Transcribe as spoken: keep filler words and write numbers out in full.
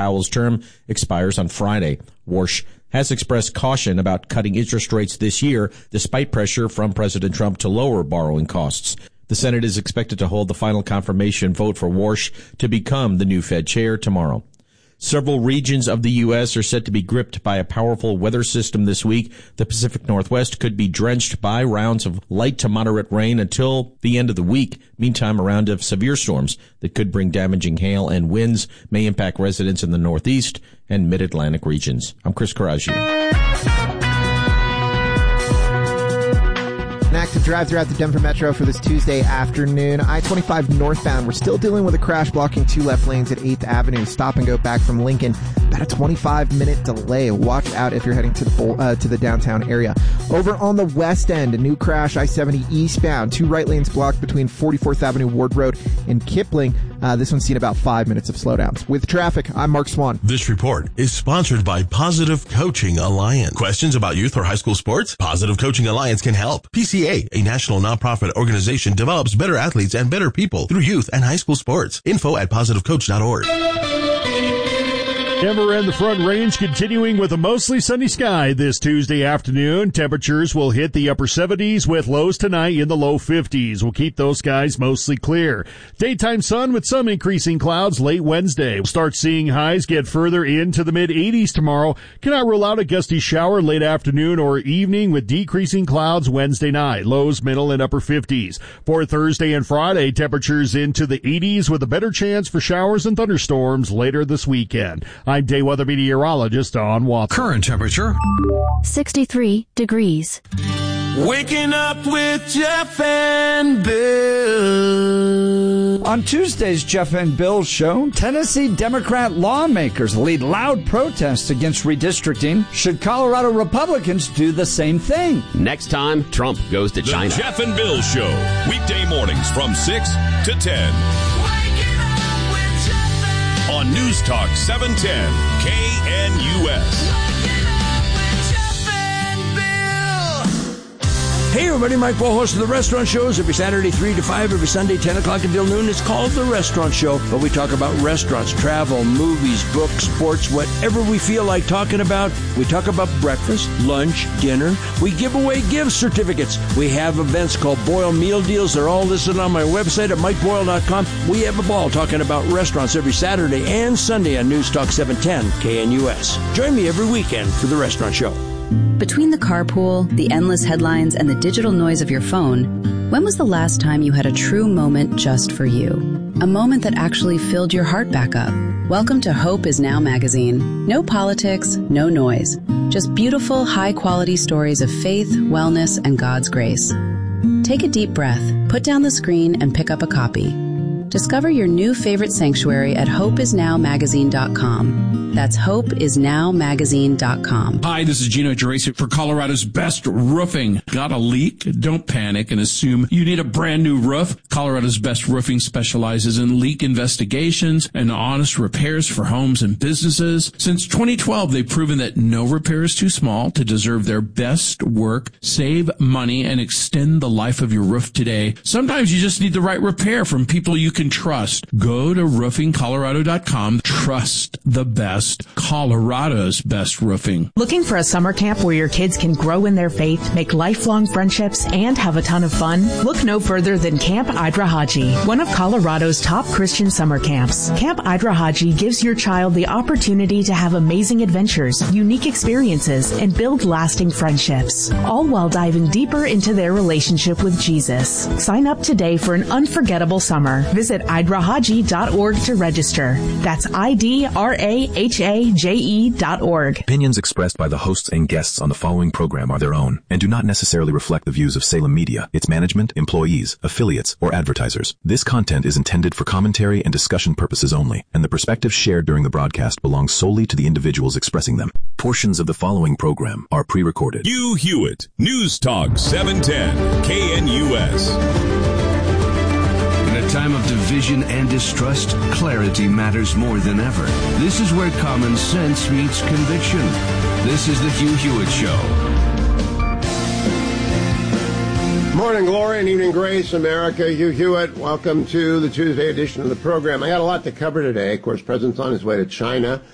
Powell's term expires on Friday. Warsh has expressed caution about cutting interest rates this year, despite pressure from President Trump to lower borrowing costs. The Senate is expected to hold the final confirmation vote for Warsh to become the new Fed chair tomorrow. Several regions of the U S are set to be gripped by a powerful weather system this week. The Pacific Northwest could be drenched by rounds of light to moderate rain until the end of the week. Meantime, a round of severe storms that could bring damaging hail and winds may impact residents in the Northeast and Mid-Atlantic regions. I'm Chris Karagian. An active drive throughout the Denver Metro for this Tuesday afternoon. I twenty-five northbound. We're still dealing with a crash blocking two left lanes at eighth Avenue. Stop and go back from Lincoln. About a twenty-five minute delay. Watch out if you're heading to the uh, to the downtown area. Over on the west end, a new crash, I seventy eastbound. Two right lanes blocked between forty-fourth Avenue, Ward Road, and Kipling. Uh, this one's seen about five minutes of slowdowns. With traffic, I'm Mark Swan. This report is sponsored by Positive Coaching Alliance. Questions about youth or high school sports? Positive Coaching Alliance can help. P C A, a national nonprofit organization, develops better athletes and better people through youth and high school sports. Info at positive coach dot org. Denver and the Front Range continuing with a mostly sunny sky this Tuesday afternoon. Temperatures will hit the upper seventies with lows tonight in the low fifties. We'll keep those skies mostly clear. Daytime sun with some increasing clouds late Wednesday. We'll start seeing highs get further into the mid eighties tomorrow. Cannot rule out a gusty shower late afternoon or evening with decreasing clouds Wednesday night. Lows middle and upper fifties. For Thursday and Friday, temperatures into the eighties with a better chance for showers and thunderstorms later this weekend. I'm day weather meteorologist Don Watson. Current temperature sixty-three degrees. Waking up with Jeff and Bill. On Tuesday's Jeff and Bill show, Tennessee Democrat lawmakers lead loud protests against redistricting. Should Colorado Republicans do the same thing? Next time, Trump goes to the China. The Jeff and Bill show, weekday mornings from six to ten. On News Talk seven ten, K N U S. Hey everybody, Mike Ball, host of The Restaurant Shows, every Saturday three to five, every Sunday ten o'clock until noon. It's called The Restaurant Show, but we talk about restaurants, travel, movies, books, sports, whatever we feel like talking about. We talk about breakfast, lunch, dinner. We give away gift certificates. We have events called Boyle Meal Deals. They're all listed on my website at mike boyle dot com. We have a ball talking about restaurants every Saturday and Sunday on News Talk seven ten K N U S. Join me every weekend for The Restaurant Show. Between the carpool, the endless headlines, and the digital noise of your phone, when was the last time you had a true moment just for you? A moment that actually filled your heart back up. Welcome to Hope Is Now magazine. No politics, no noise. Just beautiful, high-quality stories of faith, wellness, and God's grace. Take a deep breath, put down the screen, and pick up a copy. Discover your new favorite sanctuary at hope is now magazine dot com. That's hope is now magazine dot com. Hi, this is Gino Geraci for Colorado's Best Roofing. Got a leak? Don't panic and assume you need a brand new roof. Colorado's Best Roofing specializes in leak investigations and honest repairs for homes and businesses. Since twenty twelve, they've proven that no repair is too small to deserve their best work. Save money and extend the life of your roof today. Sometimes you just need the right repair from people you can trust. Go to roofing colorado dot com. Trust the best. Colorado's Best Roofing. Looking for a summer camp where your kids can grow in their faith, make lifelong friendships, and have a ton of fun? Look no further than Camp Idrahaji, one of Colorado's top Christian summer camps. Camp Idrahaji gives your child the opportunity to have amazing adventures, unique experiences, and build lasting friendships, all while diving deeper into their relationship with Jesus. Sign up today for an unforgettable summer. Visit idrahaji dot org to register. That's I D R A H A J E dot org. Opinions expressed by the hosts and guests on the following program are their own and do not necessarily reflect the views of Salem Media, its management, employees, affiliates, or advertisers. This content is intended for commentary and discussion purposes only, and the perspectives shared during the broadcast belong solely to the individuals expressing them. Portions of the following program are pre-recorded. Hugh Hewitt, News Talk seven ten, K N U S. In a time of division and distrust, clarity matters more than ever. This is where common sense meets conviction. This is the Hugh Hewitt Show. Morning glory and evening grace, America. Hugh Hewitt, welcome to the Tuesday edition of the program. I got a lot to cover today. Of course, President's on his way to China.